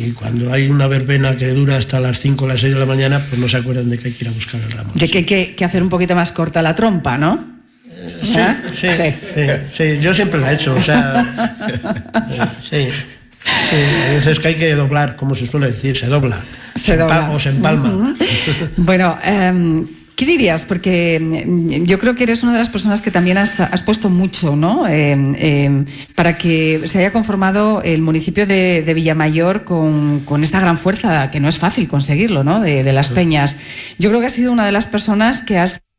Y cuando hay una verbena que dura hasta las 5 o las 6 de la mañana, pues no se acuerdan de que hay que ir a buscar el ramo. De que hay que hacer un poquito más corta la trompa, ¿no? Sí, yo siempre la he hecho, o sea, sí, hay veces que hay que doblar, como se suele decir, se dobla. O se empalma. Bueno, ¿qué dirías? Porque yo creo que eres una de las personas que también has puesto mucho, ¿no? Para que se haya conformado el municipio de Villamayor con esta gran fuerza, que no es fácil conseguirlo, ¿no? De las peñas. Yo creo que has sido una de las personas que has